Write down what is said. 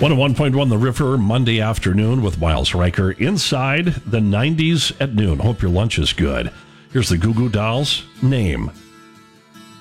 101.1 The River, Monday afternoon with Miles Riker. Inside the 90s at noon. Hope your lunch is good. Here's the Goo Goo Dolls. Name.